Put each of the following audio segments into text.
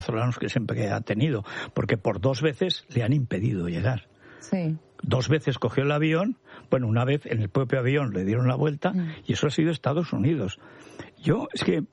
venezolanos que siempre ha tenido, porque por 2 veces le han impedido llegar. Sí. 2 veces cogió el avión, bueno, una vez en el propio avión le dieron la vuelta y eso ha sido Estados Unidos. Yo, es que,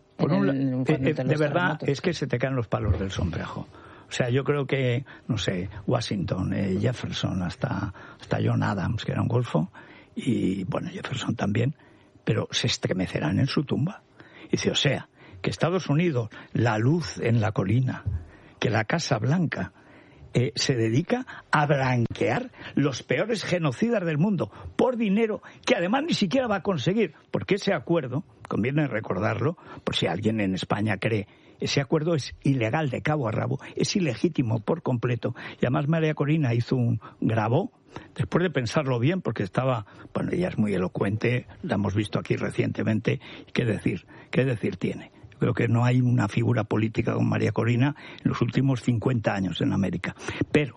de verdad, es que se te caen los palos del sombrajo. O sea, yo creo que, no sé, Washington, Jefferson, hasta John Adams, que era un golfo, y bueno, Jefferson también, pero se estremecerán en su tumba. Y dice, o sea, que Estados Unidos, la luz en la colina, que la Casa Blanca se dedica a blanquear los peores genocidas del mundo por dinero que además ni siquiera va a conseguir, porque ese acuerdo, conviene recordarlo, por si alguien en España cree, ese acuerdo es ilegal de cabo a rabo, es ilegítimo por completo, y además María Corina grabó, después de pensarlo bien, porque estaba, bueno, ella es muy elocuente, la hemos visto aquí recientemente, ¿qué decir tiene? Creo que no hay una figura política como María Corina en los últimos 50 años en América. Pero,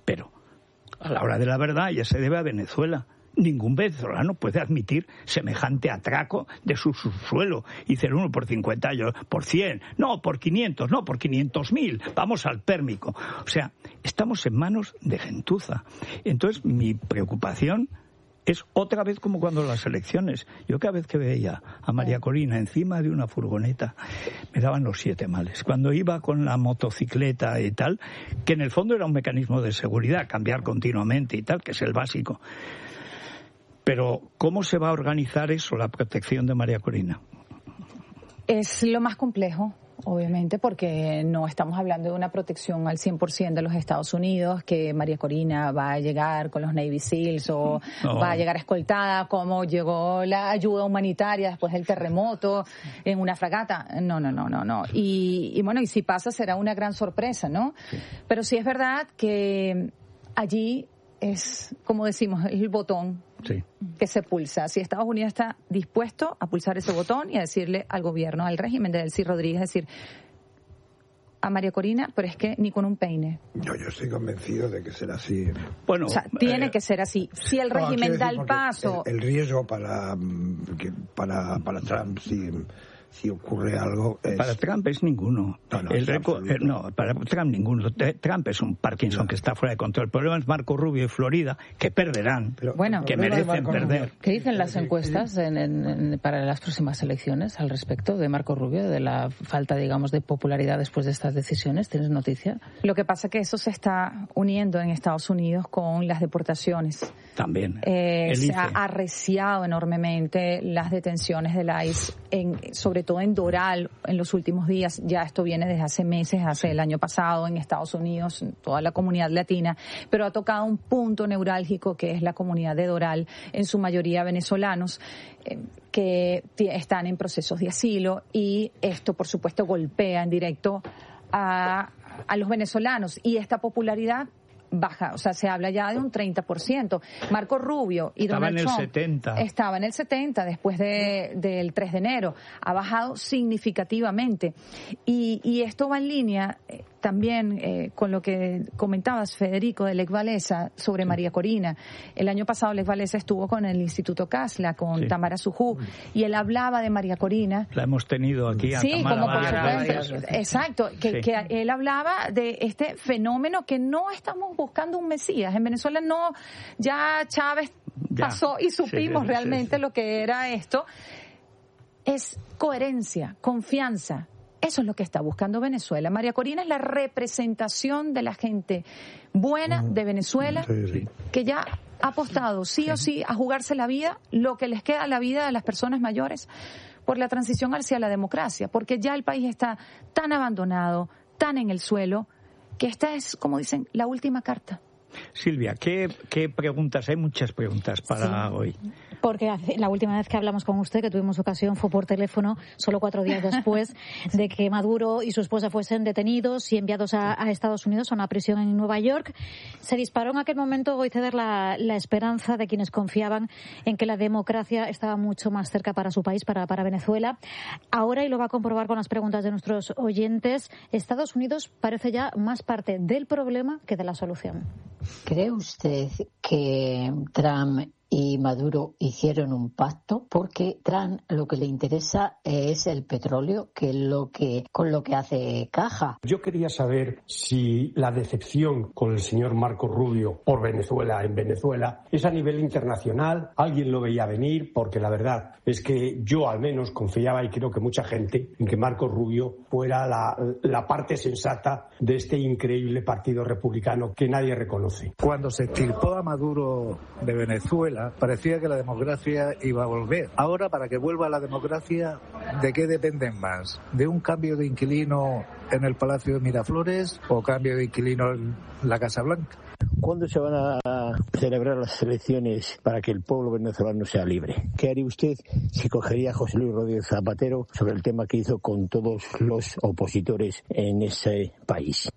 a la hora de la verdad, ya se debe a Venezuela. Ningún venezolano puede admitir semejante atraco de su subsuelo. Dice el uno por 50 años, por 100, no, por 500, no, por 500.000, vamos al pérmico. O sea, estamos en manos de gentuza. Entonces, mi preocupación es otra vez como cuando las elecciones. Yo cada vez que veía a María Corina encima de una furgoneta, me daban los 7 males. Cuando iba con la motocicleta y tal, que en el fondo era un mecanismo de seguridad, cambiar continuamente y tal, que es el básico. Pero, ¿cómo se va a organizar eso, la protección de María Corina? Es lo más complejo, obviamente, porque no estamos hablando de una protección al 100% de los Estados Unidos, que María Corina va a llegar con los Navy SEALs o va a llegar escoltada, como llegó la ayuda humanitaria después del terremoto en una fragata. No. Y bueno, y si pasa será una gran sorpresa, ¿no? Sí. Pero sí es verdad que allí es, como decimos, el botón que se pulsa. Si Estados Unidos está dispuesto a pulsar ese botón y a decirle al gobierno, al régimen de Delcy Rodríguez, decir a María Corina, pero es que ni con un peine. Yo estoy convencido de que será así. Bueno, o sea, tiene que ser así. Si el régimen da el paso... El riesgo para Trump, si ocurre algo... Para Trump es ninguno. Para Trump ninguno. Trump es un Parkinson que está fuera de control. El problema es Marco Rubio y Florida, que perderán, que merecen perder. ¿Qué dicen las encuestas para las próximas elecciones al respecto de Marco Rubio, de la falta, digamos, de popularidad después de estas decisiones? ¿Tienes noticia? Lo que pasa es que eso se está uniendo en Estados Unidos con las deportaciones. También. Se ha arreciado enormemente las detenciones del ICE, sobre todo en Doral en los últimos días. Ya esto viene desde hace meses, hace el año pasado en Estados Unidos, en toda la comunidad latina, pero ha tocado un punto neurálgico que es la comunidad de Doral, en su mayoría venezolanos, que están en procesos de asilo, y esto por supuesto golpea en directo a los venezolanos, y esta popularidad baja, o sea, se habla ya de un 30%. Marco Rubio y Donald Trump estaba en el 70% después del 3 de enero. Ha bajado significativamente. Y esto va en línea también con lo que comentabas, Federico, de Lech Walesa sobre María Corina. El año pasado Lech Walesa estuvo con el Instituto Casla, con Tamara Sujú, y él hablaba de María Corina. La hemos tenido aquí a Tamara varias veces. Exacto, que él hablaba de este fenómeno que no estamos buscando un Mesías. En Venezuela no, ya Chávez pasó y supimos realmente lo que era esto. Es coherencia, confianza. Eso es lo que está buscando Venezuela. María Corina es la representación de la gente buena de Venezuela, que ya ha apostado sí o sí a jugarse la vida, lo que les queda la vida de las personas mayores, por la transición hacia la democracia, porque ya el país está tan abandonado, tan en el suelo, que esta es, como dicen, la última carta. Silvia, ¿qué preguntas? Hay muchas preguntas para hoy. Porque la última vez que hablamos con usted, que tuvimos ocasión, fue por teléfono, solo 4 días después de que Maduro y su esposa fuesen detenidos y enviados a Estados Unidos, a una prisión en Nueva York. Se disparó en aquel momento, voy a ceder la esperanza de quienes confiaban en que la democracia estaba mucho más cerca para su país, para Venezuela. Ahora, y lo va a comprobar con las preguntas de nuestros oyentes, Estados Unidos parece ya más parte del problema que de la solución. ¿Cree usted que Trump y Maduro hicieron un pacto porque Trump lo que le interesa es el petróleo, que es con lo que hace caja. Yo quería saber si la decepción con el señor Marco Rubio por Venezuela en Venezuela es a nivel internacional. ¿Alguien lo veía venir? Porque la verdad es que yo al menos confiaba, y creo que mucha gente, en que Marco Rubio fuera la parte sensata de este increíble partido republicano que nadie reconoce. Cuando se extirpó a Maduro de Venezuela, parecía que la democracia iba a volver. Ahora, para que vuelva la democracia, ¿de qué dependen más? ¿De un cambio de inquilino en el Palacio de Miraflores o cambio de inquilino en la Casa Blanca? ¿Cuándo se van a celebrar las elecciones para que el pueblo venezolano sea libre? ¿Qué haría usted si cogería a José Luis Rodríguez Zapatero sobre el tema que hizo con todos los opositores en ese país?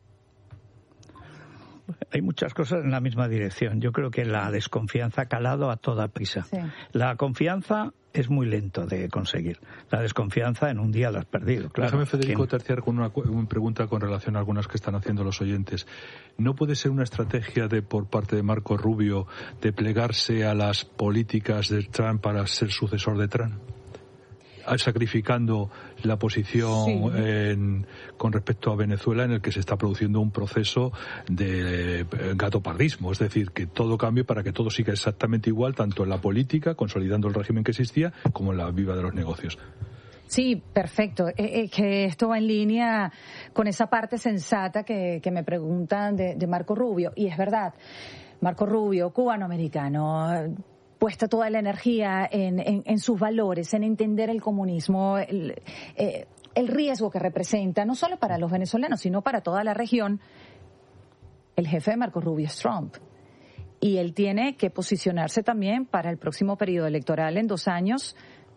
Hay muchas cosas en la misma dirección. Yo creo que la desconfianza ha calado a toda prisa. Sí. La confianza es muy lento de conseguir. La desconfianza en un día la has perdido. Claro. Déjame, Federico, terciar con una pregunta con relación a algunas que están haciendo los oyentes. ¿No puede ser una estrategia por parte de Marco Rubio de plegarse a las políticas de Trump para ser sucesor de Trump? Sacrificando la posición con respecto a Venezuela, en el que se está produciendo un proceso de gatopardismo, es decir, que todo cambie para que todo siga exactamente igual, tanto en la política, consolidando el régimen que existía, como en la viva de los negocios. Sí, perfecto. Que esto va en línea con esa parte sensata que me preguntan de Marco Rubio. Y es verdad, Marco Rubio, cubano-americano, puesta toda la energía en sus valores, en entender el comunismo, el riesgo que representa, no solo para los venezolanos, sino para toda la región. El jefe de Marco Rubio es Trump. Y él tiene que posicionarse también para el próximo periodo electoral en 2 años,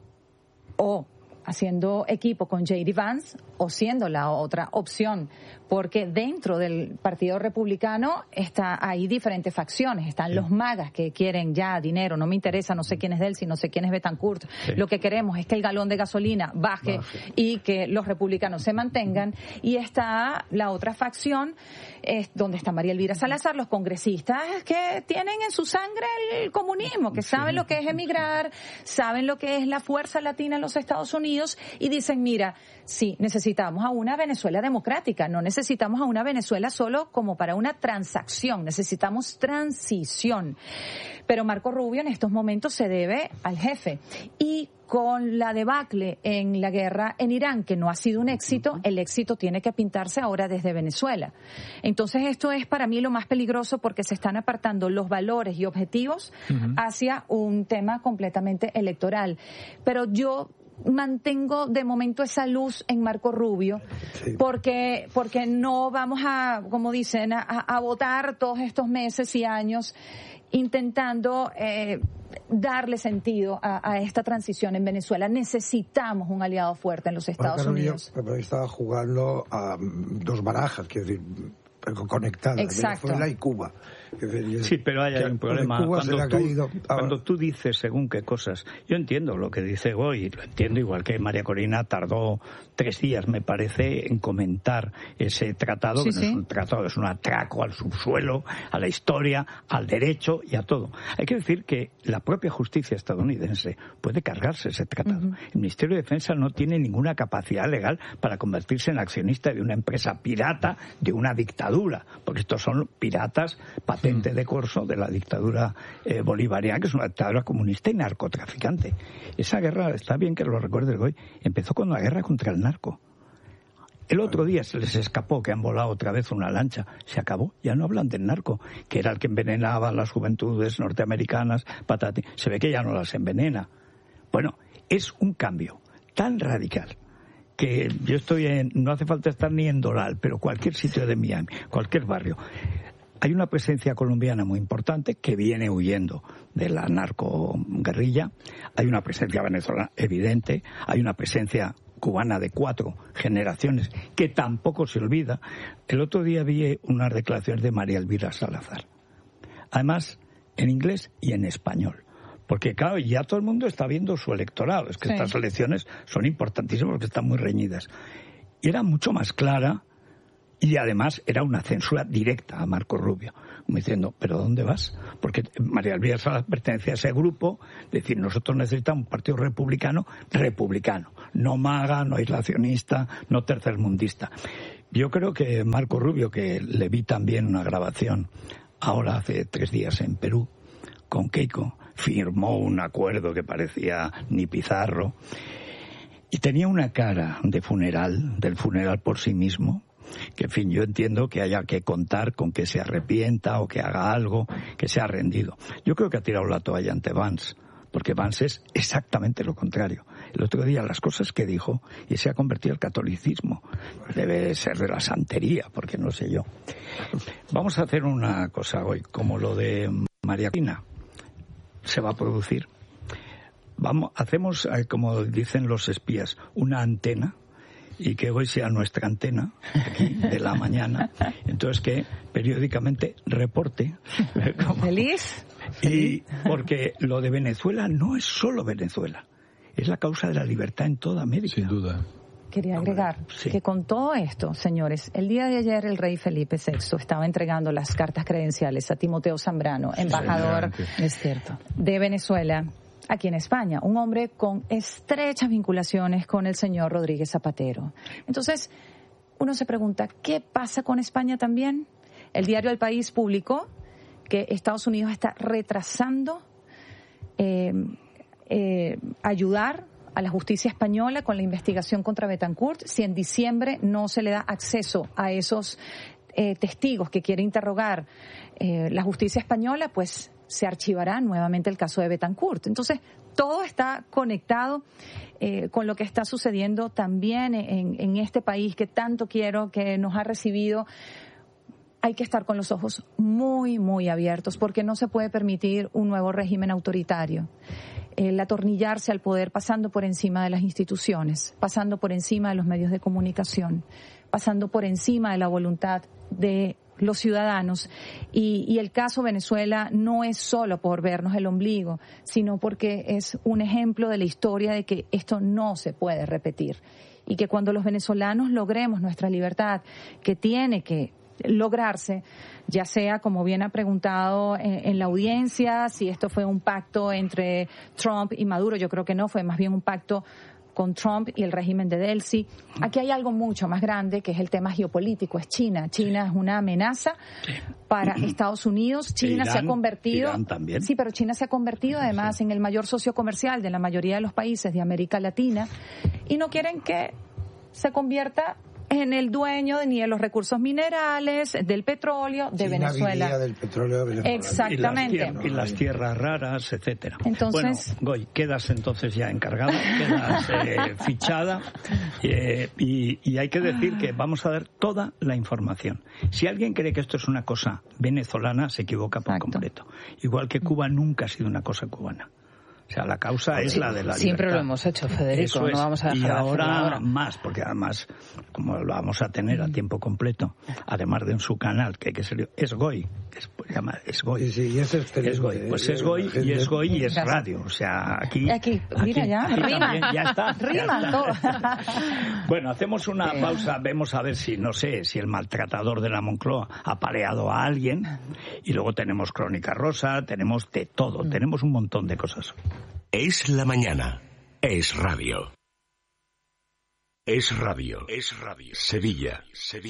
o haciendo equipo con J.D. Vance, o siendo la otra opción, porque dentro del Partido Republicano hay diferentes facciones. Están los magas que quieren ya dinero, no me interesa, no sé quién es Delcy, no sé quién es Betancourt. Sí. Lo que queremos es que el galón de gasolina baje y que los republicanos se mantengan. Y está la otra facción, donde está María Elvira Salazar, los congresistas que tienen en su sangre el comunismo, que saben lo que es emigrar, saben lo que es la fuerza latina en los Estados Unidos, y dicen, mira, sí, necesitamos a una Venezuela democrática, no necesitamos a una Venezuela solo como para una transacción, necesitamos transición. Pero Marco Rubio en estos momentos se debe al jefe. Y con la debacle en la guerra en Irán, que no ha sido un éxito, el éxito tiene que pintarse ahora desde Venezuela. Entonces esto es para mí lo más peligroso, porque se están apartando los valores y objetivos hacia un tema completamente electoral. Pero yo mantengo de momento esa luz en Marco Rubio, porque no vamos a, como dicen, a votar todos estos meses y años intentando darle sentido a esta transición en Venezuela. Necesitamos un aliado fuerte en los Estados Unidos. Yo estaba jugando a 2 barajas, quiero decir, conectadas, Venezuela y Cuba. Sí, pero hay un problema. Cuando tú dices según qué cosas, yo entiendo lo que dice Goy, lo entiendo, igual que María Corina tardó 3 días, me parece, en comentar ese tratado, que no es un tratado, es un atraco al subsuelo, a la historia, al derecho y a todo. Hay que decir que la propia justicia estadounidense puede cargarse ese tratado. El Ministerio de Defensa no tiene ninguna capacidad legal para convertirse en accionista de una empresa pirata, de una dictadura, porque estos son piratas patente de corso de la dictadura bolivariana, que es una dictadura comunista y narcotraficante. Esa guerra, está bien que lo recuerde hoy, empezó con la guerra contra el narco. El otro día se les escapó que han volado otra vez una lancha. Se acabó, ya no hablan del narco, que era el que envenenaba a las juventudes norteamericanas, se ve que ya no las envenena. Bueno, es un cambio tan radical que yo no hace falta estar ni en Doral, pero cualquier sitio de Miami, cualquier barrio. Hay una presencia colombiana muy importante que viene huyendo de la narcoguerrilla. Hay una presencia venezolana evidente. Hay una presencia cubana de 4 generaciones que tampoco se olvida. El otro día vi unas declaraciones de María Elvira Salazar. Además, en inglés y en español. Porque, claro, ya todo el mundo está viendo su electorado. Es que estas elecciones son importantísimas porque están muy reñidas. Y era mucho más clara Y además era una censura directa a Marco Rubio, como diciendo, ¿pero dónde vas? Porque María Elvira Salas pertenecía a ese grupo, decir, nosotros necesitamos un partido republicano, no maga, no aislacionista, no tercermundista. Yo creo que Marco Rubio, que le vi también una grabación ahora hace 3 días en Perú, con Keiko, firmó un acuerdo que parecía ni Pizarro, y tenía una cara del funeral por sí mismo, que en fin, yo entiendo que haya que contar con que se arrepienta o que haga algo, que se ha rendido. Yo creo que ha tirado la toalla ante Vance, porque Vance es exactamente lo contrario. El otro día las cosas que dijo, y se ha convertido al catolicismo. Debe ser de la santería, porque no sé yo. Vamos a hacer una cosa hoy, como lo de María Pina se va a producir. Hacemos, como dicen los espías, una antena, y que hoy sea nuestra antena, aquí, de la mañana. Entonces que periódicamente reporte. ¿Feliz? Y porque lo de Venezuela no es solo Venezuela, es la causa de la libertad en toda América. Sin duda. Quería agregar que con todo esto, señores, el día de ayer el rey Felipe VI estaba entregando las cartas credenciales a Timoteo Zambrano, embajador de Venezuela aquí en España, un hombre con estrechas vinculaciones con el señor Rodríguez Zapatero. Entonces, uno se pregunta, ¿qué pasa con España también? El diario El País publicó que Estados Unidos está retrasando ayudar a la justicia española con la investigación contra Betancourt si en diciembre no se le da acceso a esos testigos que quiere interrogar la justicia española, pues se archivará nuevamente el caso de Betancourt. Entonces, todo está conectado con lo que está sucediendo también en este país que tanto quiero, que nos ha recibido. Hay que estar con los ojos muy, muy abiertos, porque no se puede permitir un nuevo régimen autoritario. El atornillarse al poder pasando por encima de las instituciones, pasando por encima de los medios de comunicación, pasando por encima de la voluntad de los ciudadanos. Y el caso Venezuela no es solo por vernos el ombligo, sino porque es un ejemplo de la historia de que esto no se puede repetir. Y que cuando los venezolanos logremos nuestra libertad, que tiene que lograrse, ya sea, como bien ha preguntado en la audiencia, si esto fue un pacto entre Trump y Maduro, yo creo que no, fue más bien un pacto con Trump y el régimen de Delcy. Aquí hay algo mucho más grande, que es el tema geopolítico, es China. China es una amenaza para Estados Unidos. China se ha convertido... Irán también. Sí, pero China se ha convertido además en el mayor socio comercial de la mayoría de los países de América Latina, y no quieren que se convierta en el dueño ni de los recursos minerales, del petróleo de Venezuela. Del petróleo de Venezuela. Exactamente. Y las tierras raras, etcétera. Entonces, bueno, Goy, quedas entonces ya encargada, quedas fichada, y hay que decir que vamos a dar toda la información. Si alguien cree que esto es una cosa venezolana, se equivoca por completo. Igual que Cuba nunca ha sido una cosa cubana. O sea, la causa es la de la siempre libertad. Lo hemos hecho, Federico. Eso no vamos a dejar y de ahora más, porque además, como lo vamos a tener a tiempo completo, además de en su canal, que hay que ser Esgoy, que se llama Esgoy. Sí, es Esgoy. Pues Esgoy y Esgoy y es radio. O sea, aquí mira ya, rima. Ya está. Rima todo. Bueno, hacemos una pausa, vemos a ver si, no sé, si el maltratador de la Moncloa ha pareado a alguien, y luego tenemos Crónica Rosa, tenemos de todo, tenemos un montón de cosas. Es la mañana. Es radio. Es radio. Es radio. Sevilla.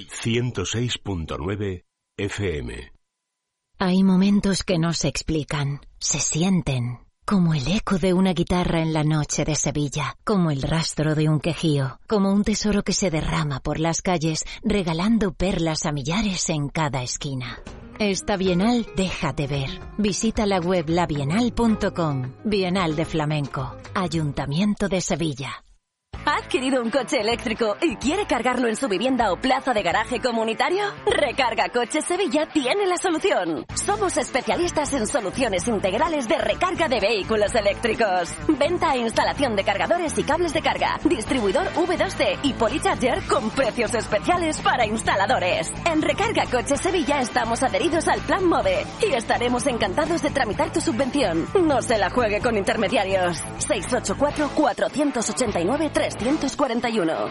106.9 FM. Hay momentos que no se explican, se sienten. Como el eco de una guitarra en la noche de Sevilla, como el rastro de un quejío, como un tesoro que se derrama por las calles, regalando perlas a millares en cada esquina. Esta Bienal déjate ver. Visita la web labienal.com. Bienal de Flamenco. Ayuntamiento de Sevilla. ¿Ha adquirido un coche eléctrico y quiere cargarlo en su vivienda o plaza de garaje comunitario? Recarga Coches Sevilla tiene la solución. Somos especialistas en soluciones integrales de recarga de vehículos eléctricos. Venta e instalación de cargadores y cables de carga. Distribuidor V2C y Polycharger con precios especiales para instaladores. En Recarga Coches Sevilla estamos adheridos al Plan MOVE y estaremos encantados de tramitar tu subvención. No se la juegue con intermediarios. 684-489-300. 684-489-341.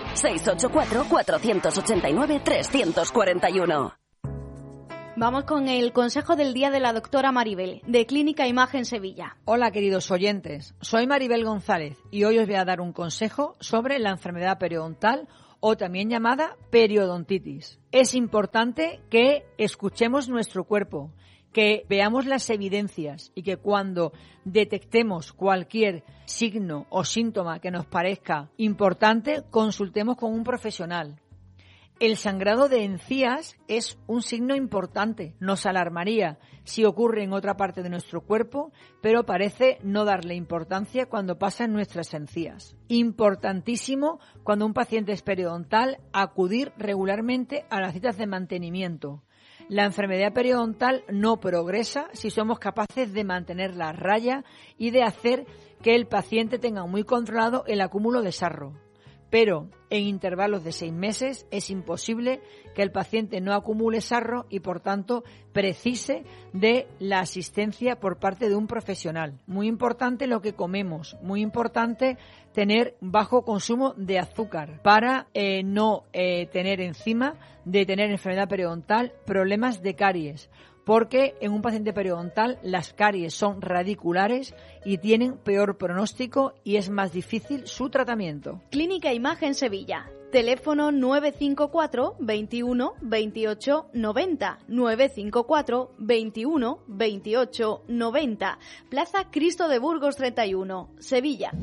684-489-341. Vamos con el consejo del día de la doctora Maribel, de Clínica Imagen Sevilla. Hola, queridos oyentes. Soy Maribel González y hoy os voy a dar un consejo sobre la enfermedad periodontal o también llamada periodontitis. Es importante que escuchemos nuestro cuerpo, que veamos las evidencias y que cuando detectemos cualquier signo o síntoma que nos parezca importante, consultemos con un profesional. El sangrado de encías es un signo importante. Nos alarmaría si ocurre en otra parte de nuestro cuerpo, pero parece no darle importancia cuando pasa en nuestras encías. Importantísimo cuando un paciente es periodontal acudir regularmente a las citas de mantenimiento. La enfermedad periodontal no progresa si somos capaces de mantenerla a raya y de hacer que el paciente tenga muy controlado el acúmulo de sarro. Pero en intervalos de 6 meses es imposible que el paciente no acumule sarro y, por tanto, precise de la asistencia por parte de un profesional. Muy importante lo que comemos, muy importante tener bajo consumo de azúcar para no tener encima de tener enfermedad periodontal problemas de caries. Porque en un paciente periodontal las caries son radiculares y tienen peor pronóstico y es más difícil su tratamiento. Clínica Imagen Sevilla. Teléfono 954 21 28 90. 954 21 28 90. Plaza Cristo de Burgos 31, Sevilla.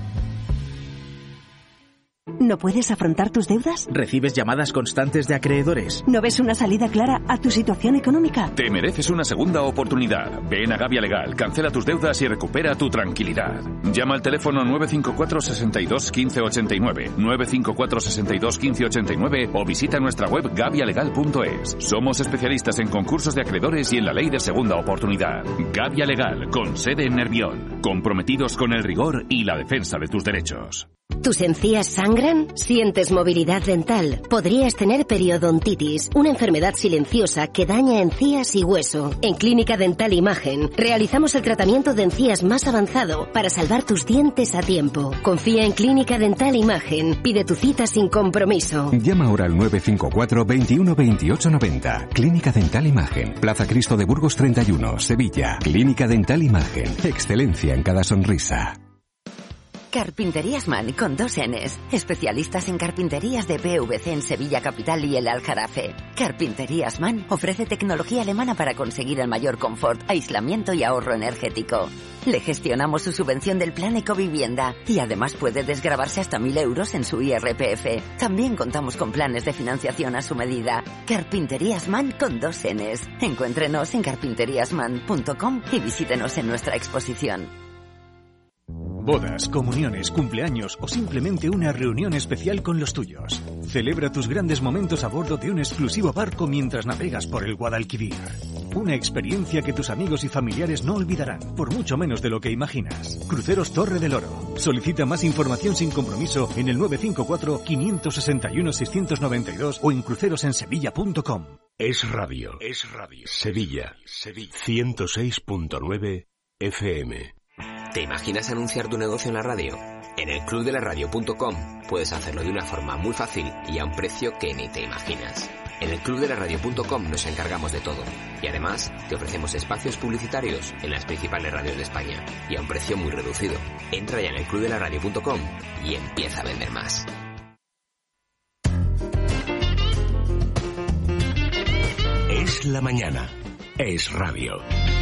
¿No puedes afrontar tus deudas? ¿Recibes llamadas constantes de acreedores? ¿No ves una salida clara a tu situación económica? Te mereces una segunda oportunidad. Ven a Gavia Legal, cancela tus deudas y recupera tu tranquilidad. Llama al teléfono 954 62 15 89, 954 62 15 89 o visita nuestra web gavialegal.es. Somos especialistas en concursos de acreedores y en la ley de segunda oportunidad. Gavia Legal, con sede en Nervión. Comprometidos con el rigor y la defensa de tus derechos. ¿Tus encías sangran? ¿Sientes movilidad dental? Podrías tener periodontitis, una enfermedad silenciosa que daña encías y hueso. En Clínica Dental Imagen realizamos el tratamiento de encías más avanzado para salvar tus dientes a tiempo. Confía en Clínica Dental Imagen. Pide tu cita sin compromiso. Llama ahora al 954 21 28 90. Clínica Dental Imagen. Plaza Cristo de Burgos 31, Sevilla. Clínica Dental Imagen. Excelencia en cada sonrisa. Carpinterías Mann con 2 Ns. Especialistas en carpinterías de PVC en Sevilla Capital y el Aljarafe. Carpinterías Mann ofrece tecnología alemana para conseguir el mayor confort, aislamiento y ahorro energético. Le gestionamos su subvención del Plan Ecovivienda y además puede desgravarse hasta 1.000 euros en su IRPF. También contamos con planes de financiación a su medida. Carpinterías Mann con 2 Ns. Encuéntrenos en carpinteriasmann.com y visítenos en nuestra exposición. Bodas, comuniones, cumpleaños o simplemente una reunión especial con los tuyos. Celebra tus grandes momentos a bordo de un exclusivo barco mientras navegas por el Guadalquivir. Una experiencia que tus amigos y familiares no olvidarán, por mucho menos de lo que imaginas. Cruceros Torre del Oro. Solicita más información sin compromiso en el 954 561 692 o en crucerosensevilla.com. Es radio. Sevilla. 106.9 FM. ¿Te imaginas anunciar tu negocio en la radio? En el clubdelaradio.com puedes hacerlo de una forma muy fácil y a un precio que ni te imaginas. En el clubdelaradio.com nos encargamos de todo y además te ofrecemos espacios publicitarios en las principales radios de España y a un precio muy reducido. Entra ya en el clubdelaradio.com y empieza a vender más. Es la mañana. Es radio.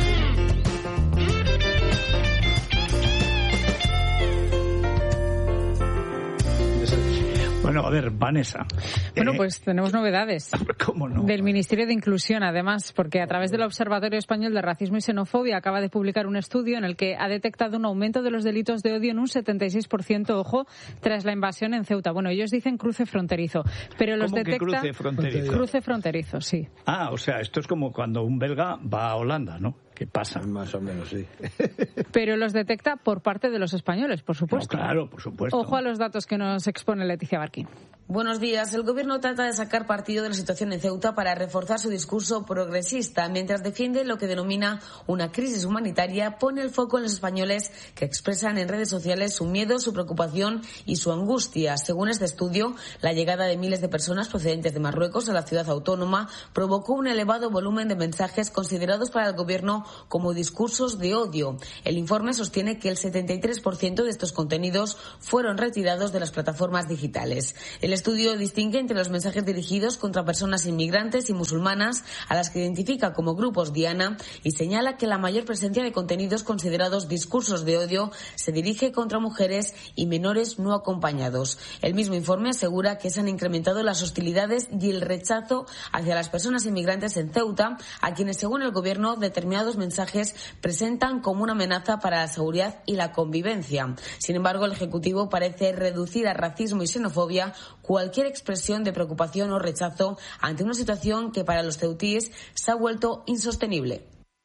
Bueno, a ver, Vanessa. Bueno, pues tenemos novedades. ¿Cómo no? Del Ministerio de Inclusión, además, porque a través del Observatorio Español de Racismo y Xenofobia acaba de publicar un estudio en el que ha detectado un aumento de los delitos de odio en un 76%, ojo, tras la invasión en Ceuta. Bueno, ellos dicen cruce fronterizo, pero los ¿Cómo detecta... que cruce fronterizo? Cruce fronterizo, sí. Ah, o sea, esto es como cuando un belga va a Holanda, ¿no? ¿Qué pasa? Más o menos, sí. Pero los detecta por parte de los españoles, por supuesto. No, claro, por supuesto. Ojo a los datos que nos expone Leticia Barquín. Buenos días. El Gobierno trata de sacar partido de la situación en Ceuta para reforzar su discurso progresista. Mientras defiende lo que denomina una crisis humanitaria, pone el foco en los españoles que expresan en redes sociales su miedo, su preocupación y su angustia. Según este estudio, la llegada de miles de personas procedentes de Marruecos a la ciudad autónoma provocó un elevado volumen de mensajes considerados para el Gobierno como discursos de odio. El informe sostiene que el 73% de estos contenidos fueron retirados de las plataformas digitales. El estudio distingue entre los mensajes dirigidos contra personas inmigrantes y musulmanas, a las que identifica como grupos diana, y señala que la mayor presencia de contenidos considerados discursos de odio se dirige contra mujeres y menores no acompañados. El mismo informe asegura que se han incrementado las hostilidades y el rechazo hacia las personas inmigrantes en Ceuta, a quienes, según el Gobierno, determinados mensajes presentan como una amenaza para la seguridad y la convivencia. Sin embargo, el Ejecutivo parece reducir a racismo y xenofobia cualquier expresión de preocupación o rechazo ante una situación que para los ceutíes se ha vuelto insostenible.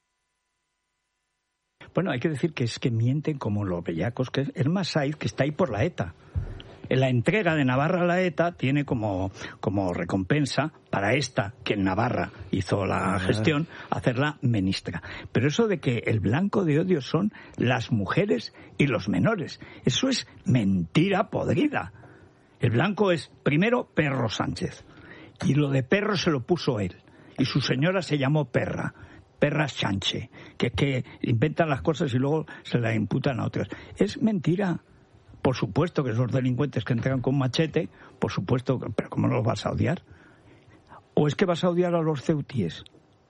Bueno, hay que decir que es que mienten como los bellacos, que es Massaid, que está ahí por la ETA. En la entrega de Navarra a la ETA tiene como recompensa para esta, que en Navarra hizo la gestión, hacerla ministra. Pero eso de que el blanco de odio son las mujeres y los menores, eso es mentira podrida. El blanco es, primero, Perro Sánchez. Y lo de perro se lo puso él. Y su señora se llamó Perra Sánchez, que inventan las cosas y luego se las imputan a otras. Es mentira. Por supuesto que esos delincuentes que entregan con machete, por supuesto, pero ¿cómo no los vas a odiar? ¿O es que vas a odiar a los ceutíes?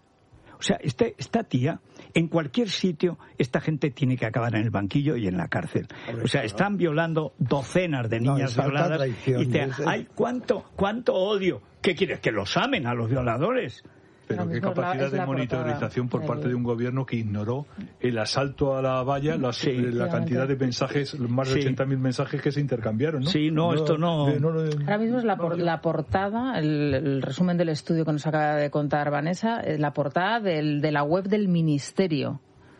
O sea, esta tía, en cualquier sitio, esta gente tiene que acabar en el banquillo y en la cárcel. O sea, están violando docenas de niñas violadas. Y dicen, ¡ay, cuánto odio! ¿Qué quieres? ¿Que los amen a los violadores? Pero qué capacidad de monitorización por parte de un gobierno que ignoró el asalto a la valla, la cantidad de mensajes, más de 80.000 mensajes que se intercambiaron, ¿no? Sí, esto no. Ahora mismo es la portada, el resumen del estudio que nos acaba de contar Vanessa, es la portada de la web del Ministerio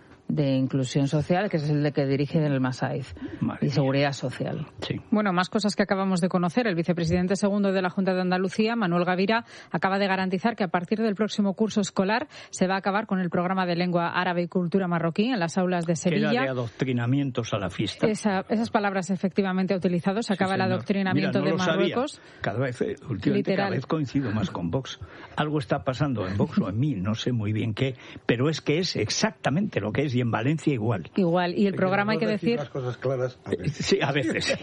de Inclusión Social, que es el de que dirige el Massaid, y Seguridad Social. Sí. Bueno, más cosas que acabamos de conocer. El vicepresidente segundo de la Junta de Andalucía, Manuel Gavira, acaba de garantizar que a partir del próximo curso escolar se va a acabar con el programa de lengua árabe y cultura marroquí en las aulas de Sevilla. Que era de adoctrinamiento salafista. Esas palabras efectivamente ha utilizado. Se acaba el adoctrinamiento de Marruecos. Últimamente cada vez coincido más con Vox. Algo está pasando en Vox o en mí, no sé muy bien qué, pero es que es exactamente lo que es. Y en Valencia igual. Y el programa, hay que decir... Las cosas claras a veces. Sí, a veces.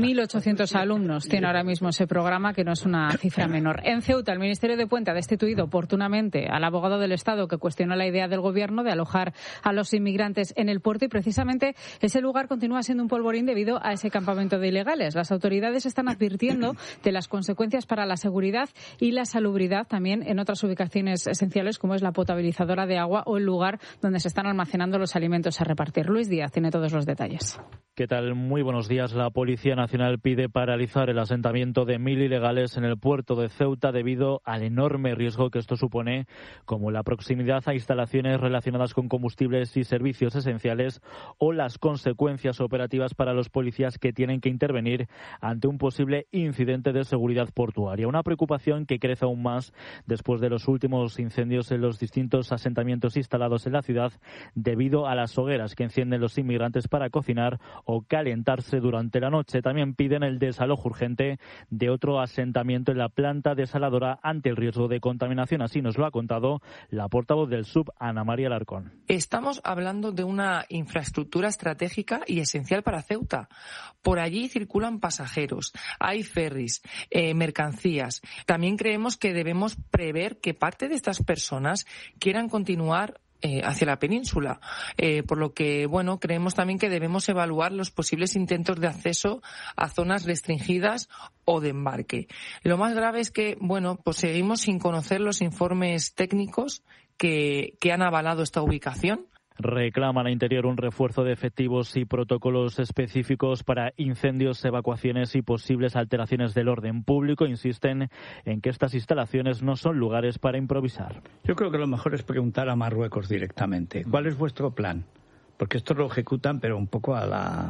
1.800 alumnos tiene ahora mismo ese programa, que no es una cifra menor. En Ceuta, el Ministerio de Puente ha destituido oportunamente al abogado del Estado que cuestionó la idea del Gobierno de alojar a los inmigrantes en el puerto, y precisamente ese lugar continúa siendo un polvorín debido a ese campamento de ilegales. Las autoridades están advirtiendo de las consecuencias para la seguridad y la salubridad también en otras ubicaciones esenciales, como es la potabilizadora de agua o el lugar donde se están almacenando los alimentos a repartir. Luis Díaz tiene todos los detalles. ¿Qué tal? Muy buenos días. La Policía Nacional pide paralizar el asentamiento de 1.000 ilegales en el puerto de Ceuta debido al enorme riesgo que esto supone, como la proximidad a instalaciones relacionadas con combustibles y servicios esenciales, o las consecuencias operativas para los policías que tienen que intervenir ante un posible incidente de seguridad portuaria. Una preocupación que crece aún más después de los últimos incendios en los distintos asentamientos instalados en la ciudad debido a las hogueras que encienden los inmigrantes para cocinar o calentarse durante la noche. También piden el desalojo urgente de otro asentamiento en la planta desaladora ante el riesgo de contaminación. Así nos lo ha contado la portavoz del SUB, Ana María Alarcón. Estamos hablando de una infraestructura estratégica y esencial para Ceuta. Por allí circulan pasajeros, hay ferries, mercancías. También creemos que debemos prever que parte de estas personas quieran continuar hacia la península, por lo que creemos también que debemos evaluar los posibles intentos de acceso a zonas restringidas o de embarque. Lo más grave es que seguimos sin conocer los informes técnicos que han avalado esta ubicación. Reclaman a Interior un refuerzo de efectivos y protocolos específicos para incendios, evacuaciones y posibles alteraciones del orden público. Insisten en que estas instalaciones no son lugares para improvisar. Yo creo que lo mejor es preguntar a Marruecos directamente. ¿Cuál es vuestro plan? Porque esto lo ejecutan, pero un poco a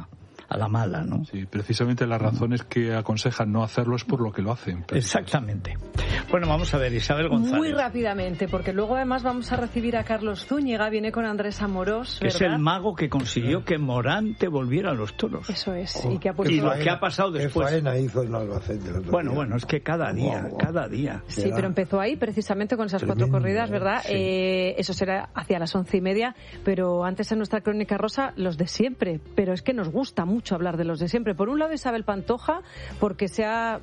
a la mala, ¿no? Sí, precisamente las razones que aconsejan no hacerlo es por lo que lo hacen. Exactamente. Bueno, vamos a ver, Isabel González. Muy rápidamente, porque luego además vamos a recibir a Carlos Zúñiga, viene con Andrés Amorós, que es el mago que consiguió que Morante volviera a los toros. Eso es. Y que ha puesto... Y lo que ha pasado después. ¿Qué faena hizo en Albacete el otro bueno, día? Bueno, es que cada día. Sí, pero empezó ahí precisamente con esas 4 corridas, ¿verdad? Sí. Eso será hacia las 11:30, pero antes en nuestra crónica rosa, los de siempre. Pero es que nos gusta mucho hablar de los de siempre. Por un lado, Isabel Pantoja, porque se ha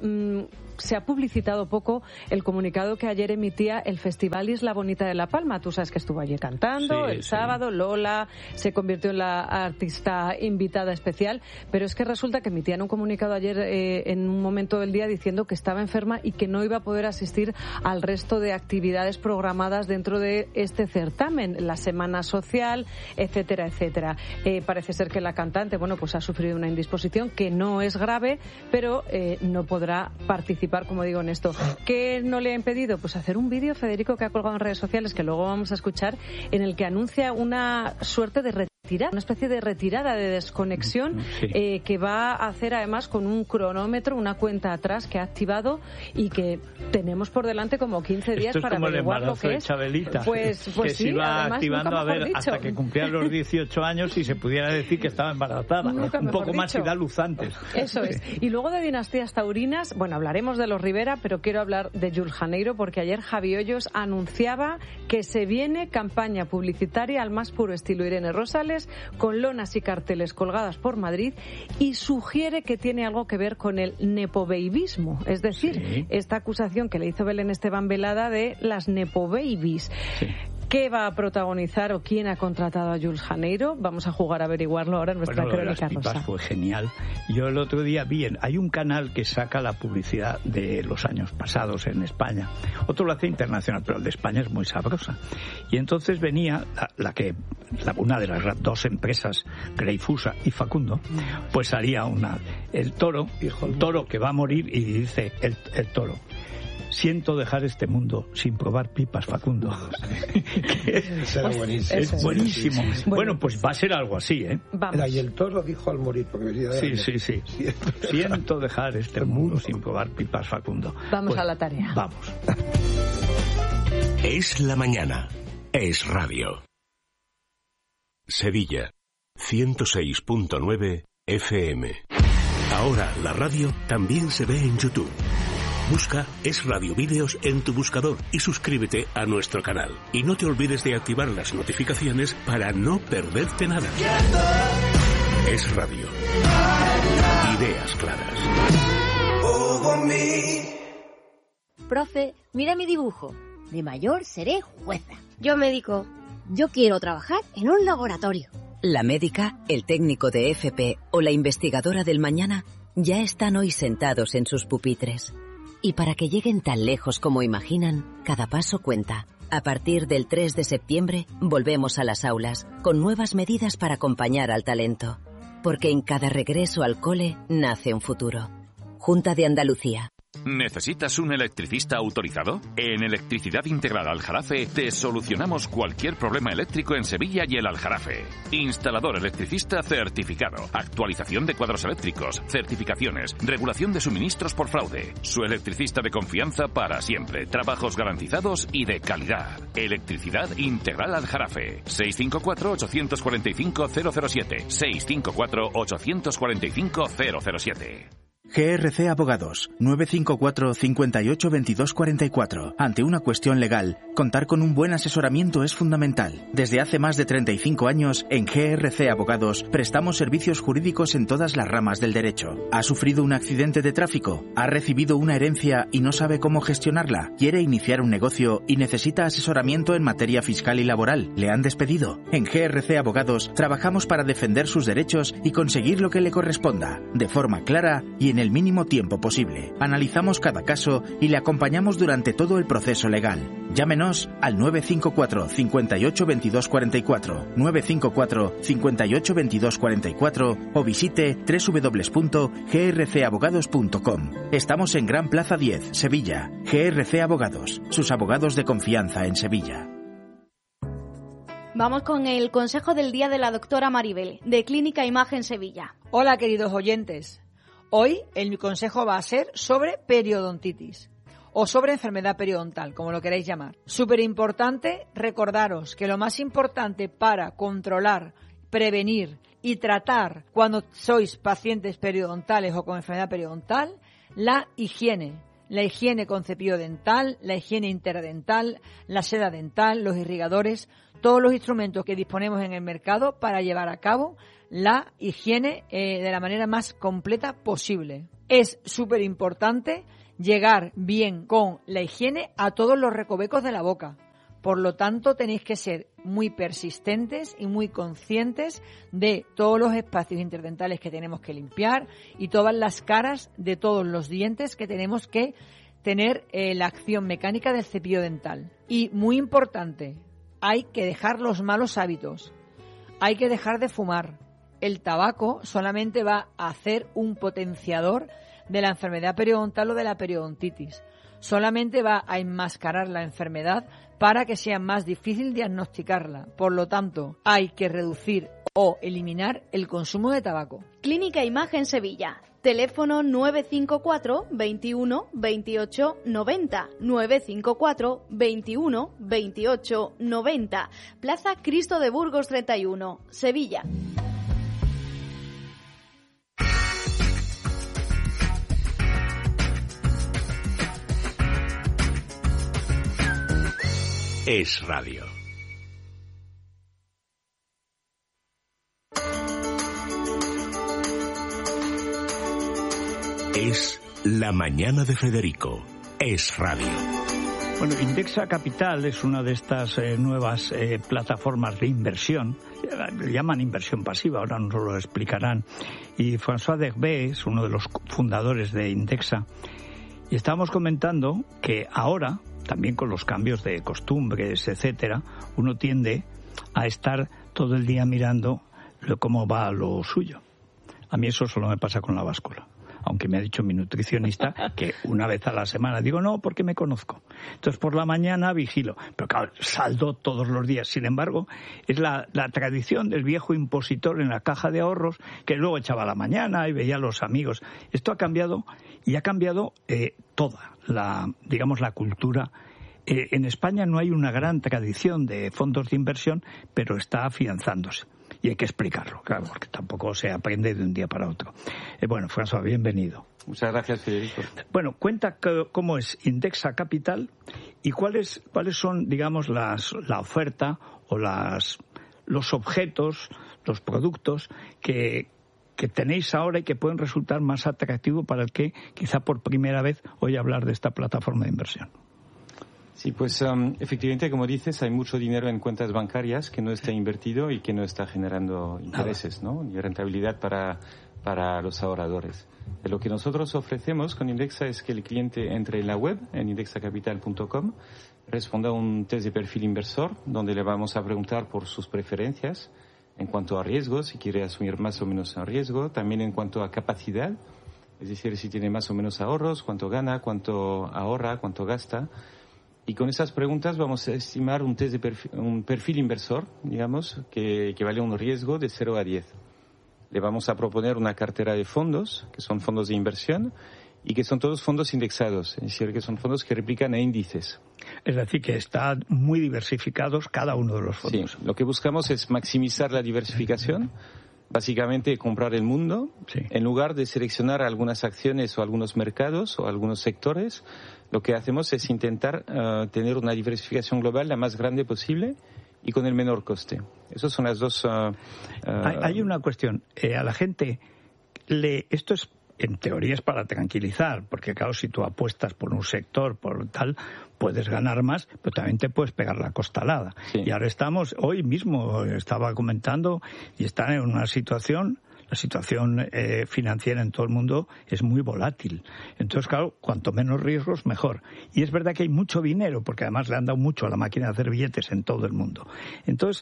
publicitado poco el comunicado que ayer emitía el Festival Isla Bonita de La Palma. Tú sabes que estuvo allí cantando el sábado, Lola se convirtió en la artista invitada especial, pero es que resulta que emitían un comunicado ayer en un momento del día diciendo que estaba enferma y que no iba a poder asistir al resto de actividades programadas dentro de este certamen, la Semana Social, etcétera, etcétera. Parece ser que la cantante, pues ha sufrido una indisposición que no es grave, pero no podrá participar, como digo, en esto. ¿Qué no le ha impedido? Pues hacer un vídeo, Federico, que ha colgado en redes sociales, que luego vamos a escuchar, en el que anuncia una suerte de retirada, una especie de retirada, de desconexión, que va a hacer además con un cronómetro, una cuenta atrás que ha activado y que tenemos por delante como 15 días para averiguar lo que es. Chabelita, pues que sí, se iba además, activando a ver hasta que cumplía los 18 años y se pudiera decir que estaba embarazada. Un poco más y da luz antes. Eso es. Y luego de dinastías taurinas, hablaremos de los Rivera, pero quiero hablar de Jules Janeiro, porque ayer Javi Hoyos anunciaba que se viene campaña publicitaria al más puro estilo Irene Rosales, con lonas y carteles colgadas por Madrid, y sugiere que tiene algo que ver con el nepobabyismo, es decir, esta acusación que le hizo Belén Esteban Velada de las nepobabies. ¿Qué va a protagonizar o quién ha contratado a Jules Janeiro? Vamos a jugar a averiguarlo ahora en nuestra crónica rosa. Fue genial. Yo el otro día hay un canal que saca la publicidad de los años pasados en España. Otro lo hace internacional, pero el de España es muy sabrosa. Y entonces venía una de las 2 empresas, Greifusa y Facundo, pues salía el toro que va a morir, y dice el toro: siento dejar este mundo sin probar pipas, Facundo. Es buenísimo. Bueno, pues va a ser algo así, ¿eh? Y el toro dijo al morir, porque venía de Sí. Siento dejar este mundo sin probar pipas, Facundo. Vamos a la tarea. Vamos. Es la mañana. Es radio. Sevilla, 106.9 FM. Ahora la radio también se ve en YouTube. Busca Es Radio Vídeos en tu buscador y suscríbete a nuestro canal. Y no te olvides de activar las notificaciones para no perderte nada. Es Radio. Ideas claras. Profe, mira mi dibujo. De mayor seré jueza. Yo médico. Yo quiero trabajar en un laboratorio. La médica, el técnico de FP o la investigadora del mañana ya están hoy sentados en sus pupitres. Y para que lleguen tan lejos como imaginan, cada paso cuenta. A partir del 3 de septiembre, volvemos a las aulas, con nuevas medidas para acompañar al talento. Porque en cada regreso al cole nace un futuro. Junta de Andalucía. ¿Necesitas un electricista autorizado? En Electricidad Integral Aljarafe te solucionamos cualquier problema eléctrico en Sevilla y el Aljarafe. Instalador electricista certificado, actualización de cuadros eléctricos, certificaciones, regulación de suministros por fraude. Su electricista de confianza para siempre, trabajos garantizados y de calidad. Electricidad Integral Aljarafe. 654-845-007. 654-845-007. GRC Abogados, 954 58 22 44. Ante una cuestión legal, contar con un buen asesoramiento es fundamental. Desde hace más de 35 años, en GRC Abogados, prestamos servicios jurídicos en todas las ramas del derecho. ¿Ha sufrido un accidente de tráfico? ¿Ha recibido una herencia y no sabe cómo gestionarla? ¿Quiere iniciar un negocio y necesita asesoramiento en materia fiscal y laboral? ¿Le han despedido? En GRC Abogados, trabajamos para defender sus derechos y conseguir lo que le corresponda, de forma clara y en el mínimo tiempo posible. Analizamos cada caso y le acompañamos durante todo el proceso legal. Llámenos al 954 58 22 44, 954 58 22 44 o visite www.grcabogados.com. Estamos en Gran Plaza 10, Sevilla. GRC Abogados, sus abogados de confianza en Sevilla. Vamos con el consejo del día de la doctora Maribel, de Clínica Imagen Sevilla. Hola, queridos oyentes. Hoy mi consejo va a ser sobre periodontitis o sobre enfermedad periodontal, como lo queráis llamar. Súper importante recordaros que lo más importante para controlar, prevenir y tratar cuando sois pacientes periodontales o con enfermedad periodontal, la higiene. La higiene con cepillo dental, la higiene interdental, la seda dental, los irrigadores, todos los instrumentos que disponemos en el mercado para llevar a cabo la higiene de la manera más completa posible. Es súper importante llegar bien con la higiene a todos los recovecos de la boca. Por lo tanto, tenéis que ser muy persistentes y muy conscientes de todos los espacios interdentales que tenemos que limpiar y todas las caras de todos los dientes que tenemos que tener la acción mecánica del cepillo dental. Y muy importante, hay que dejar los malos hábitos. Hay que dejar de fumar. El tabaco solamente va a hacer un potenciador de la enfermedad periodontal o de la periodontitis. Solamente va a enmascarar la enfermedad para que sea más difícil diagnosticarla. Por lo tanto, hay que reducir o eliminar el consumo de tabaco. Clínica Imagen Sevilla. Teléfono 954 21 28 90. 954 21 28 90. Plaza Cristo de Burgos 31, Sevilla. Es Radio. Es La Mañana de Federico. Es Radio. Bueno, Indexa Capital es una de estas nuevas plataformas de inversión. Le llaman inversión pasiva, ahora nos lo explicarán. Y François Derbez es uno de los fundadores de Indexa. Y estábamos comentando que ahora, también con los cambios de costumbres, etcétera, uno tiende a estar todo el día mirando cómo va lo suyo. A mí eso solo me pasa con la báscula. Aunque me ha dicho mi nutricionista que una vez a la semana, digo no, porque me conozco. Entonces por la mañana vigilo, pero claro, saldo todos los días. Sin embargo, es la tradición del viejo impositor en la caja de ahorros que luego echaba a la mañana y veía a los amigos. Esto ha cambiado y ha cambiado toda la cultura. En España no hay una gran tradición de fondos de inversión, pero está afianzándose. Y hay que explicarlo, claro, porque tampoco se aprende de un día para otro. Bueno, François, bienvenido. Muchas gracias, Federico. Bueno, cuenta cómo es Indexa Capital y cuáles son, digamos, la oferta o los objetos, los productos que tenéis ahora y que pueden resultar más atractivos para el que quizá por primera vez oye hablar de esta plataforma de inversión. Sí, pues efectivamente, como dices, hay mucho dinero en cuentas bancarias que no está invertido y que no está generando intereses, ¿no? Ni rentabilidad para los ahorradores. Lo que nosotros ofrecemos con Indexa es que el cliente entre en la web, en indexacapital.com, responda a un test de perfil inversor, donde le vamos a preguntar por sus preferencias en cuanto a riesgo, si quiere asumir más o menos riesgo, también en cuanto a capacidad, es decir, si tiene más o menos ahorros, cuánto gana, cuánto ahorra, cuánto gasta. Y con esas preguntas vamos a estimar un test de un perfil inversor, digamos, que vale un riesgo de 0 a 10. Le vamos a proponer una cartera de fondos, que son fondos de inversión, y que son todos fondos indexados, es decir, que son fondos que replican a índices. Es decir, que están muy diversificados cada uno de los fondos. Sí, lo que buscamos es maximizar la diversificación, básicamente comprar el mundo, en lugar de seleccionar algunas acciones o algunos mercados o algunos sectores. Lo que hacemos es intentar tener una diversificación global la más grande posible y con el menor coste. Esas son las dos... Hay una cuestión. A la gente, esto es, en teoría es para tranquilizar, porque claro, si tú apuestas por un sector, por tal, puedes ganar más, pero también te puedes pegar la costalada. Sí. Y ahora hoy mismo estaba comentando, y están en una situación... La situación financiera en todo el mundo es muy volátil. Entonces, claro, cuanto menos riesgos, mejor. Y es verdad que hay mucho dinero, porque además le han dado mucho a la máquina de hacer billetes en todo el mundo. Entonces,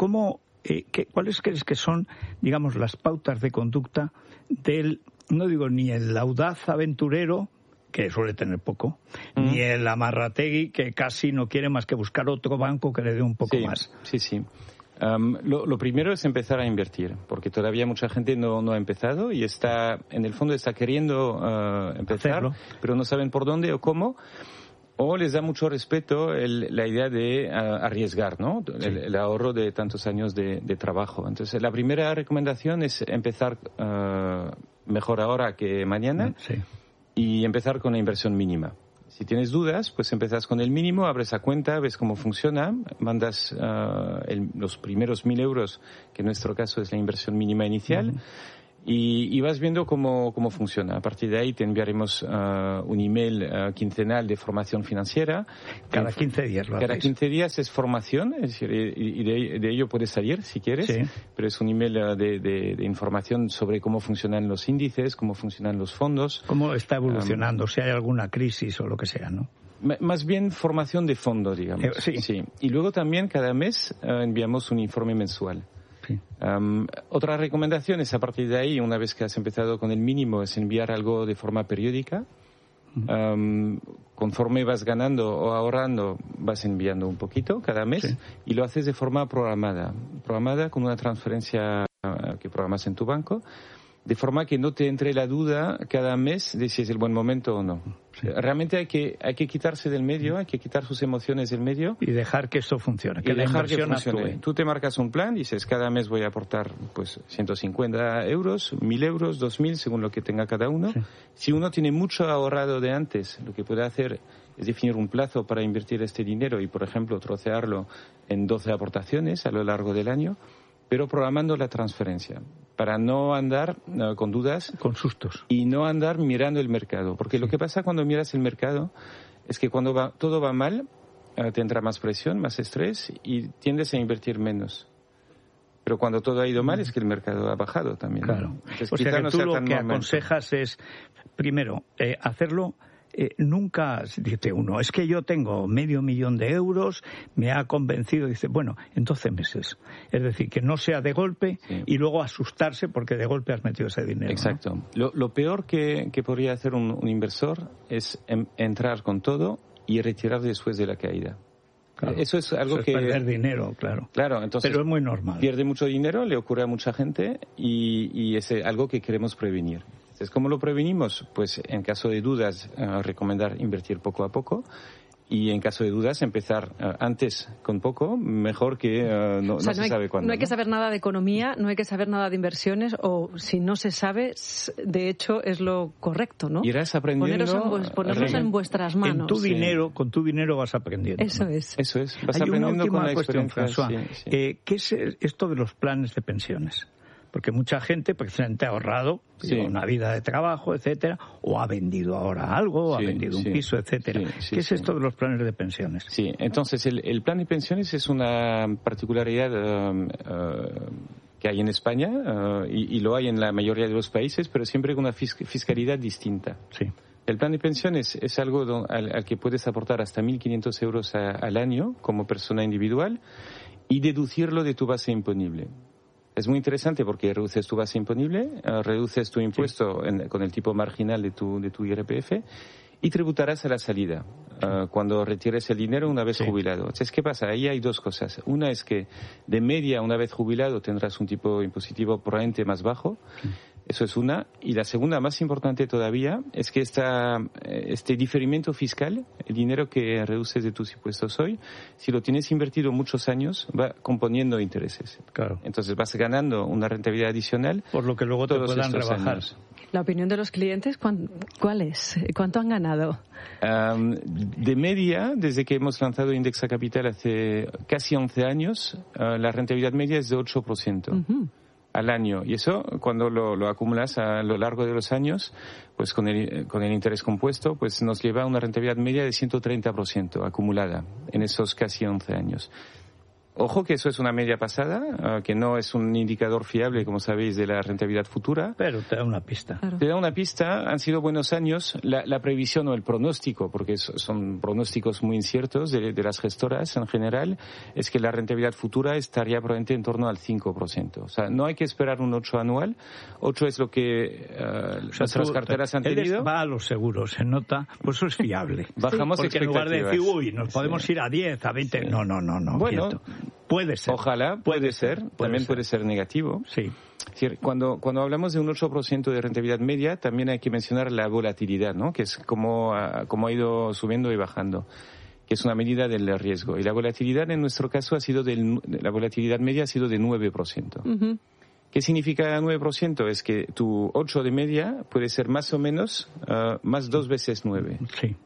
¿cuáles crees que son, digamos, las pautas de conducta del, no digo ni el audaz aventurero, que suele tener poco, ni el amarrategui, que casi no quiere más que buscar otro banco que le dé un poco más? Sí, sí. Lo primero es empezar a invertir, porque todavía mucha gente no ha empezado y en el fondo está queriendo empezar, hacerlo, pero no saben por dónde o cómo. O les da mucho respeto la idea de arriesgar, ¿no? Sí. El ahorro de tantos años de trabajo. Entonces, la primera recomendación es empezar mejor ahora que mañana, sí, y empezar con la inversión mínima. Si tienes dudas, pues empezás con el mínimo, abres la cuenta, ves cómo funciona, mandas los primeros 1.000 euros, que en nuestro caso es la inversión mínima inicial, y vas viendo cómo funciona. A partir de ahí te enviaremos un email quincenal de formación financiera. Cada 15 días lo hacéis. Cada 15 días es formación, es decir, y de ello puedes salir si quieres, sí, pero es un email de información sobre cómo funcionan los índices, cómo funcionan los fondos. Cómo está evolucionando, si hay alguna crisis o lo que sea, ¿no? Más bien formación de fondo, digamos. Sí. Y luego también cada mes enviamos un informe mensual. Sí. Otra recomendación es, a partir de ahí, una vez que has empezado con el mínimo, es enviar algo de forma periódica. Conforme vas ganando o ahorrando, vas enviando un poquito cada mes, sí, y lo haces de forma programada con una transferencia que programas en tu banco, de forma que no te entre la duda cada mes de si es el buen momento o no. Sí. Realmente hay que quitarse del medio, hay que quitar sus emociones del medio. Y dejar que esto funcione, que la inversión actúe. Tú te marcas un plan, dices, cada mes voy a aportar pues 150 euros, 1.000 euros, 2.000, según lo que tenga cada uno. Sí. Si uno tiene mucho ahorrado de antes, lo que puede hacer es definir un plazo para invertir este dinero y, por ejemplo, trocearlo en 12 aportaciones a lo largo del año, pero programando la transferencia, para no andar con dudas, con sustos, y no andar mirando el mercado, porque lo que pasa cuando miras el mercado es que cuando todo va mal, te entra más presión, más estrés y tiendes a invertir menos. Pero cuando todo ha ido mal es que el mercado ha bajado también. Claro. Entonces, o sea que tú lo que aconsejas es, primero, hacerlo. Nunca dice uno, es que yo tengo 500.000 de euros, me ha convencido, dice, bueno, en 12 meses. Es decir, que no sea de golpe, sí, y luego asustarse porque de golpe has metido ese dinero. Exacto. ¿No? Lo peor que podría hacer un inversor es entrar con todo y retirar después de la caída. Claro. Eso es algo que... perder dinero, claro. Claro, entonces... Pero es muy normal. Pierde mucho dinero, le ocurre a mucha gente y es algo que queremos prevenir. Entonces, ¿cómo lo prevenimos? Pues en caso de dudas, recomendar invertir poco a poco. Y en caso de dudas, empezar antes con poco, mejor que no se sabe cuándo. No hay que saber nada de economía, no hay que saber nada de inversiones, o si no se sabe, de hecho es lo correcto, ¿no? Irás aprendiendo. Ponerlos en vuestras manos. En tu dinero, con tu dinero vas aprendiendo. Eso, ¿no? es. Eso es. Vas hay aprendiendo una con la cuestión, experiencia. François. Sí. ¿Qué es esto de los planes de pensiones? Porque mucha gente precisamente ha ahorrado, sí, una vida de trabajo, etcétera, o ha vendido ahora algo, o ha vendido un piso, etcétera. ¿Qué es esto de los planes de pensiones? Sí, entonces el plan de pensiones es una particularidad que hay en España y lo hay en la mayoría de los países, pero siempre con una fiscalidad distinta. Sí. El plan de pensiones es algo al que puedes aportar hasta 1.500 euros al año como persona individual y deducirlo de tu base imponible. Es muy interesante porque reduces tu base imponible, reduces tu impuesto con el tipo marginal de tu IRPF y tributarás a la salida cuando retires el dinero una vez jubilado. Entonces, ¿qué pasa? Ahí hay dos cosas. Una es que de media, una vez jubilado, tendrás un tipo impositivo probablemente más bajo. Sí. Eso es una. Y la segunda, más importante todavía, es que este diferimiento fiscal, el dinero que reduces de tus impuestos hoy, si lo tienes invertido muchos años, va componiendo intereses. Claro. Entonces vas ganando una rentabilidad adicional. Por lo que luego te puedan rebajar. Años. La opinión de los clientes, ¿cuál es? ¿Cuánto han ganado? De media, desde que hemos lanzado Indexa Capital hace casi 11 años, la rentabilidad media es de 8%. Uh-huh. Al año. Y eso, cuando lo acumulas a lo largo de los años, pues con el interés compuesto, pues nos lleva a una rentabilidad media de 130% acumulada en esos casi 11 años. Ojo que eso es una media pasada, que no es un indicador fiable, como sabéis, de la rentabilidad futura. Pero te da una pista. Claro. Te da una pista, han sido buenos años. La previsión o el pronóstico, porque son pronósticos muy inciertos de las gestoras en general, es que la rentabilidad futura estaría probablemente en torno al 5%. O sea, no hay que esperar un 8 anual. 8 es lo que nuestras carteras han tenido. Va a los seguros, se nota, pues eso es fiable. Bajamos porque expectativas. En lugar de decir, nos podemos ir a 10, a 20. No. Bueno, Puede ser. Ojalá, puede ser. También puede ser negativo. Sí. Es decir, cuando hablamos de un 8% de rentabilidad media, también hay que mencionar la volatilidad, ¿no? Que es como ha ido subiendo y bajando, que es una medida del riesgo. Y la volatilidad en nuestro caso la volatilidad media ha sido de 9%. Uh-huh. ¿Qué significa 9%? Es que tu 8 de media puede ser más o menos más 2 veces 9. Sí.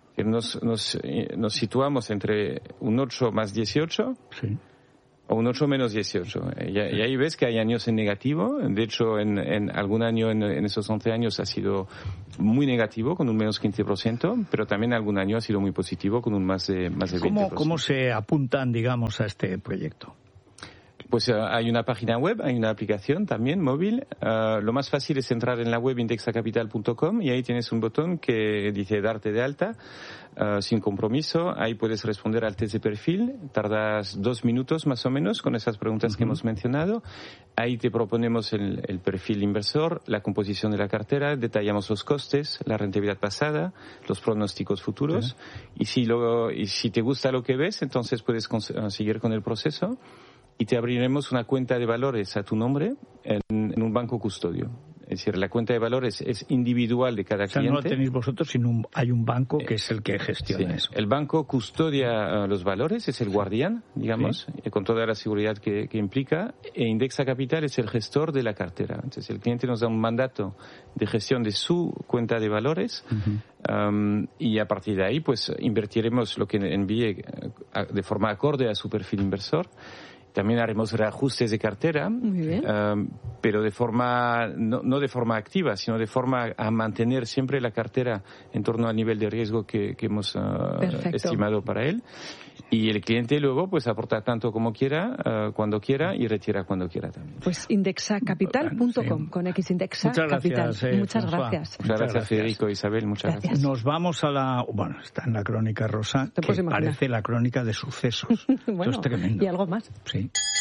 Nos situamos entre un 8 más 18. Sí. O un 8 menos 18. Y ahí ves que hay años en negativo. De hecho, en algún año, en esos 11 años, ha sido muy negativo, con un menos 15%, pero también algún año ha sido muy positivo, con un más de 20%. ¿Cómo se apuntan, digamos, a este proyecto? Pues hay una página web, hay una aplicación también móvil. Lo más fácil es entrar en la web indexacapital.com y ahí tienes un botón que dice darte de alta sin compromiso. Ahí puedes responder al test de perfil. Tardas 2 minutos más o menos con esas preguntas que hemos mencionado. Ahí te proponemos el perfil inversor, la composición de la cartera, detallamos los costes, la rentabilidad pasada, los pronósticos futuros. Sí. Y si te gusta lo que ves, entonces puedes seguir con el proceso. Y te abriremos una cuenta de valores a tu nombre en un banco custodio. Es decir, la cuenta de valores es individual de cada cliente. No lo tenéis vosotros, sino hay un banco que es el que gestiona eso. El banco custodia los valores, es el guardián, digamos, con toda la seguridad que implica. E Indexa Capital es el gestor de la cartera. Entonces, el cliente nos da un mandato de gestión de su cuenta de valores y a partir de ahí, pues, invertiremos lo que envíe de forma acorde a su perfil inversor. También haremos reajustes de cartera, pero de forma no de forma activa, sino de forma a mantener siempre la cartera en torno al nivel de riesgo que hemos estimado para él. Y el cliente luego pues aporta tanto como quiera, cuando quiera, y retira cuando quiera también. Pues indexacapital.com, con X, Indexa Capital. Muchas gracias. Muchas gracias, Federico, Isabel, muchas gracias. Nos vamos a está en la crónica rosa, que parece la crónica de sucesos. Bueno, esto es tremendo. Y algo más. Sí.